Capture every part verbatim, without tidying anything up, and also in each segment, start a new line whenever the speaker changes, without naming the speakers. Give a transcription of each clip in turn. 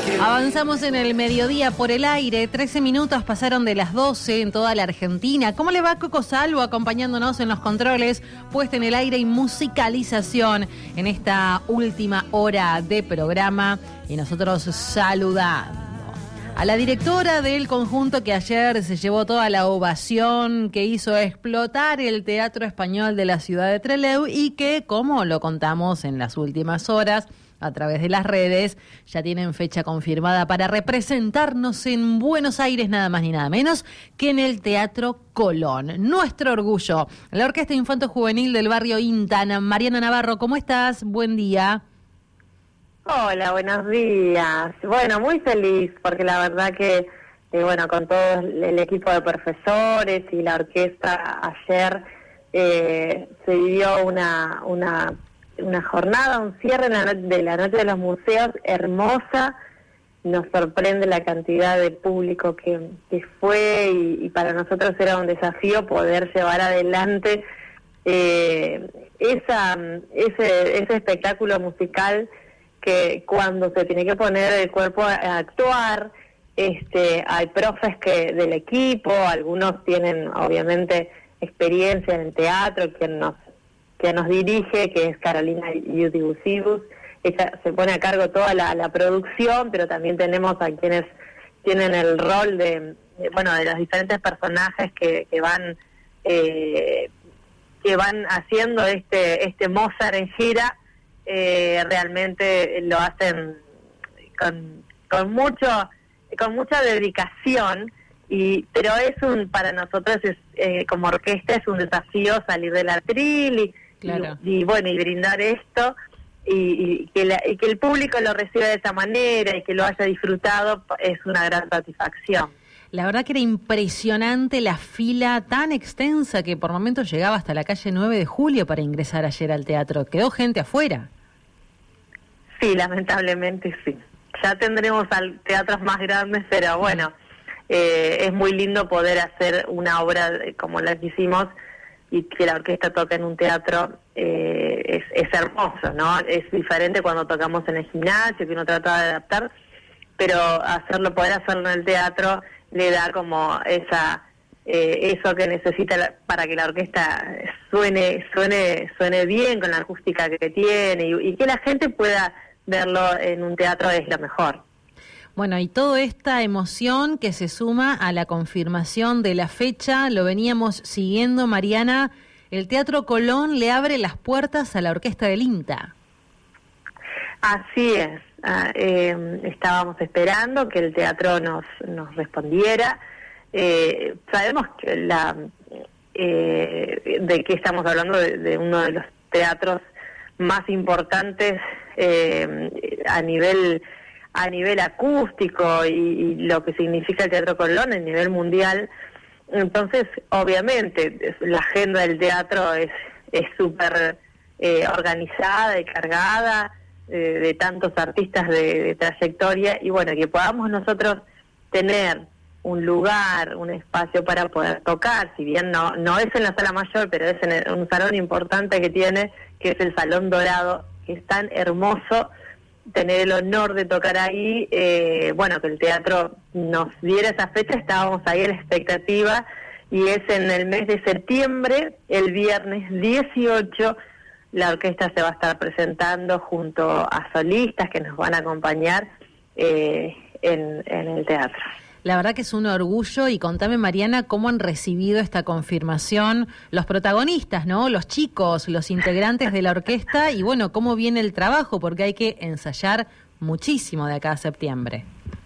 Avanzamos en el mediodía por el aire, trece minutos pasaron de las doce en toda la Argentina. ¿Cómo le va Coco Salvo acompañándonos en los controles, puesta en el aire y musicalización en esta última hora de programa? Y nosotros saludando a la directora del conjunto que ayer se llevó toda la ovación, que hizo explotar el Teatro Español de la ciudad de Trelew y que, como lo contamos en las últimas horas, a través de las redes, ya tienen fecha confirmada para representarnos en Buenos Aires, nada más ni nada menos que en el Teatro Colón. Nuestro orgullo, la Orquesta Infanto Juvenil del barrio Intana. Mariana Navarro, ¿cómo estás? Buen día.
Hola, buenos días. Bueno, muy feliz porque la verdad que, eh, bueno, con todo el equipo de profesores y la orquesta ayer eh, se vivió una... una una jornada, un cierre la no- de la Noche de los Museos hermosa. Nos sorprende la cantidad de público que, que fue y, y para nosotros era un desafío poder llevar adelante eh, esa ese, ese espectáculo musical que cuando se tiene que poner el cuerpo a, a actuar, este hay profes que del equipo, algunos tienen obviamente experiencia en el teatro, quien nos que nos dirige, que es Carolina Yudibusibus. Ella se pone a cargo toda la, la producción, pero también tenemos a quienes tienen el rol de, de bueno, de los diferentes personajes que, que van eh, que van haciendo este este Mozart en gira. Eh, realmente lo hacen con, con mucho con mucha dedicación. Y pero es un para nosotros es, eh, como orquesta es un desafío salir del atril y,
Claro.
y, y bueno y brindar esto y, y, que la, y que el público lo reciba de esa manera y que lo haya disfrutado es una gran satisfacción.
La verdad que era impresionante la fila tan extensa que por momentos llegaba hasta la calle nueve de julio para ingresar ayer al teatro. Quedó gente afuera.
Sí, lamentablemente sí. Ya tendremos al teatros más grandes, pero bueno, eh, es muy lindo poder hacer una obra como la que hicimos y que la orquesta toque en un teatro. eh, es, es hermoso, ¿no? Es diferente cuando tocamos en el gimnasio, que uno trata de adaptar, pero hacerlo, poder hacerlo en el teatro le da como esa eh, eso que necesita la, para que la orquesta suene suene suene bien con la acústica que tiene y, y que la gente pueda verlo en un teatro es lo mejor.
Bueno, y toda esta emoción que se suma a la confirmación de la fecha, lo veníamos siguiendo, Mariana, el Teatro Colón le abre las puertas a la Orquesta del INTA.
Así es, ah, eh, estábamos esperando que el teatro nos, nos respondiera. Eh, sabemos que la, eh, de que estamos hablando de, de uno de los teatros más importantes eh, a nivel a nivel acústico y, y lo que significa el Teatro Colón a nivel mundial. Entonces, obviamente, la agenda del teatro es es súper eh, organizada y cargada eh, de tantos artistas de, de trayectoria y bueno, que podamos nosotros tener un lugar, un espacio para poder tocar, si bien no no es en la sala mayor, pero es en el, un salón importante que tiene, que es el Salón Dorado, que es tan hermoso tener el honor de tocar ahí. Eh, bueno, que el teatro nos diera esa fecha, estábamos ahí en la expectativa, y es en el mes de septiembre, el viernes dieciocho, la orquesta se va a estar presentando junto a solistas que nos van a acompañar eh, en, en el teatro.
La verdad que es un orgullo y contame, Mariana, cómo han recibido esta confirmación los protagonistas, ¿no? Los chicos, los integrantes de la orquesta y bueno, cómo viene el trabajo, porque hay que ensayar muchísimo de acá a septiembre.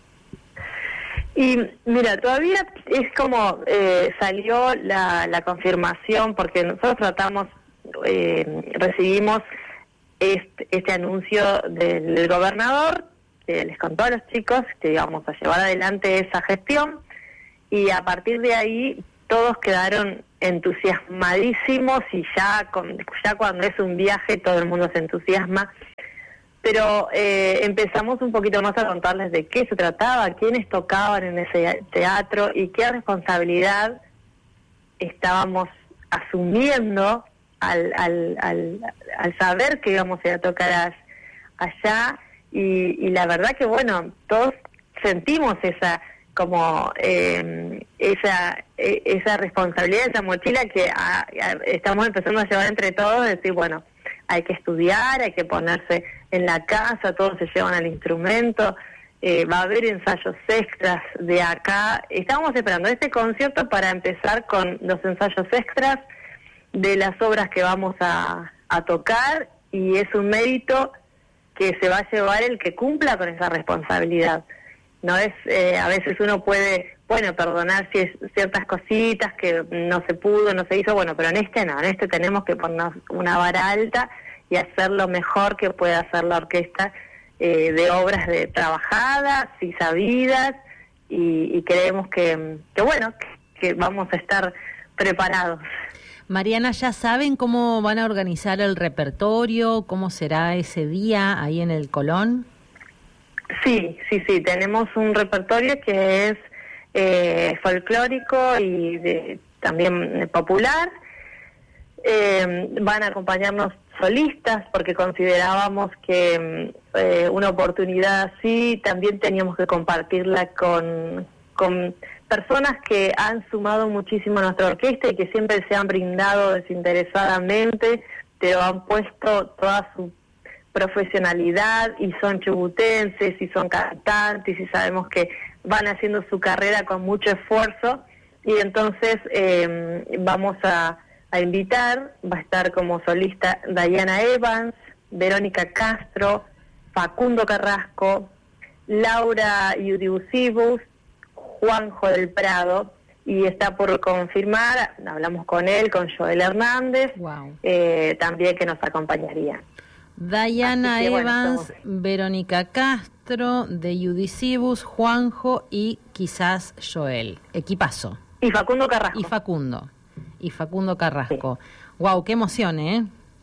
Y mira, todavía es como eh, salió la, la confirmación, porque nosotros tratamos, eh, recibimos este, este anuncio del, del gobernador, que les contó a los chicos que íbamos a llevar adelante esa gestión, y a partir de ahí todos quedaron entusiasmadísimos, y ya, con, ya cuando es un viaje todo el mundo se entusiasma. Pero eh, empezamos un poquito más a contarles de qué se trataba, quiénes tocaban en ese teatro y qué responsabilidad estábamos asumiendo al, al, al, al saber que íbamos a ir a tocar allá, y, y la verdad que bueno, todos sentimos esa como eh, esa eh, esa responsabilidad, esa mochila que a, a, estamos empezando a llevar entre todos, decir, bueno, hay que estudiar, hay que ponerse en la casa, todos se llevan al instrumento, eh, va a haber ensayos extras de acá. Estamos esperando este concierto para empezar con los ensayos extras de las obras que vamos a, a tocar, y es un mérito que se va a llevar el que cumpla con esa responsabilidad. No es, eh, a veces uno puede, bueno, perdonar si es ciertas cositas que no se pudo, no se hizo, bueno, pero en este no, en este tenemos que ponernos una vara alta y hacer lo mejor que pueda hacer la orquesta, eh, de obras de trabajadas y sabidas, y, y creemos que, que bueno, que, que vamos a estar preparados.
Mariana, ¿ya saben cómo van a organizar el repertorio? ¿Cómo será ese día ahí en el Colón?
Sí, sí, sí, tenemos un repertorio que es eh, folclórico y de, también eh, popular. Eh, van a acompañarnos solistas porque considerábamos que eh, una oportunidad así también teníamos que compartirla con, con personas que han sumado muchísimo a nuestra orquesta y que siempre se han brindado desinteresadamente, pero han puesto toda su profesionalidad, y son chubutenses y son cantantes y sabemos que van haciendo su carrera con mucho esfuerzo, y entonces eh, vamos a, a invitar, va a estar como solista Diana Evans, Verónica Castro, Facundo Carrasco, Laura Iudibusibus, Juanjo del Prado, y está por confirmar, hablamos con él, con Joel Hernández,
wow.
eh, también que nos acompañaría.
Diana
que,
Evans,
bueno,
Verónica Castro, de Iudicibus, Juanjo y quizás Joel. Equipazo.
Y Facundo Carrasco.
Y Facundo. Y Facundo Carrasco. Sí. Wow, qué emoción, ¿eh?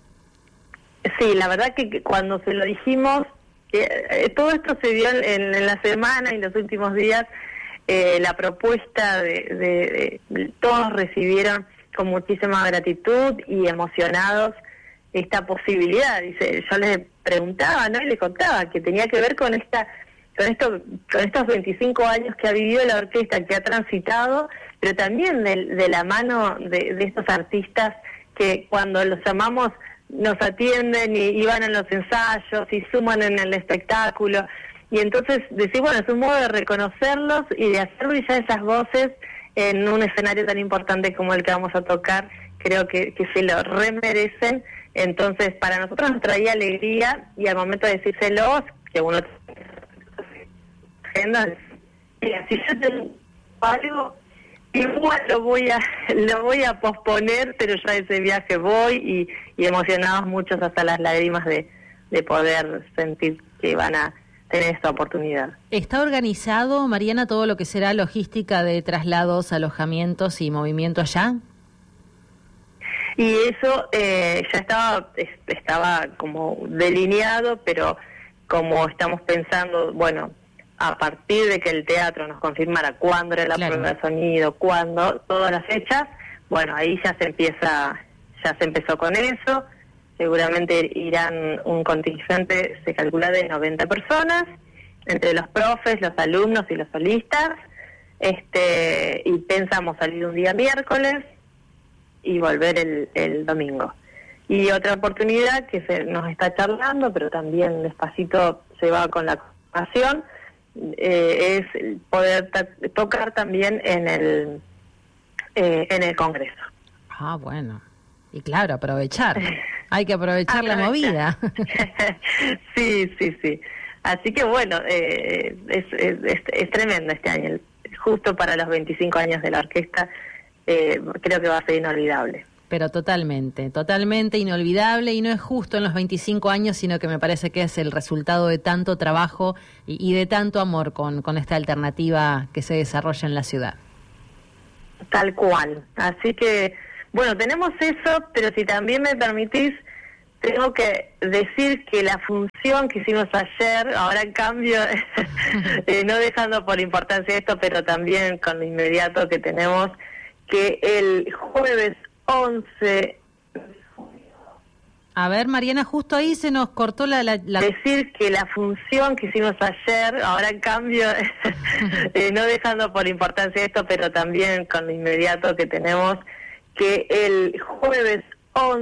Sí, la verdad que cuando se lo dijimos, que eh, todo esto se dio en, en la semana y los últimos días, eh, la propuesta de, de, de todos recibieron con muchísima gratitud y emocionados esta posibilidad. Dice, yo les preguntaba, ¿no? Y les contaba que tenía que ver con esta, con esto, con estos veinticinco años que ha vivido la orquesta, que ha transitado, pero también de, de la mano de, de estos artistas que cuando los llamamos nos atienden y, y van a los ensayos y suman en el espectáculo. Y entonces decir, bueno, es un modo de reconocerlos y de hacer brillar esas voces en un escenario tan importante como el que vamos a tocar. Creo que, que se lo remerecen. Entonces, para nosotros nos traía alegría, y al momento de decírselos, que uno agenda, mira, si yo tengo algo, igual lo voy a lo voy a posponer, pero ya ese viaje voy, y, y emocionados muchos hasta las lágrimas de, de poder sentir que van a tener esta oportunidad.
¿Está organizado, Mariana, todo lo que será logística de traslados, alojamientos y movimiento allá?
Y eso eh, ya estaba estaba como delineado, pero como estamos pensando, bueno, a partir de que el teatro nos confirmara cuándo era la claro. prueba de sonido, cuándo, todas las fechas, bueno, ahí ya se empieza, ya se empezó con eso. Seguramente irán un contingente, se calcula, de noventa personas, entre los profes, los alumnos y los solistas, este y pensamos salir un día miércoles y volver el, el domingo. Y otra oportunidad que se nos está charlando, pero también despacito se va con la confirmación, eh, es poder t- tocar también en el eh, en el Congreso.
Ah, bueno. Y claro, aprovechar. Hay que aprovechar la movida.
Sí, sí, sí. Así que bueno, eh, es, es, es, es tremendo este año. Justo para los veinticinco años de la orquesta, eh, creo que va a ser inolvidable.
Pero totalmente, totalmente inolvidable, y no es justo en los veinticinco años, sino que me parece que es el resultado de tanto trabajo y, y de tanto amor con, con esta alternativa que se desarrolla en la ciudad.
Tal cual. Así que, bueno, tenemos eso, pero si también me permitís, tengo que decir que la función que hicimos ayer, ahora en cambio, eh, no dejando por importancia esto, pero también con lo inmediato que tenemos, que el jueves once
A ver, Mariana, justo ahí se nos cortó la... la, la...
Decir que la función que hicimos ayer, ahora en cambio, eh, no dejando por importancia esto, pero también con lo inmediato que tenemos, que el jueves once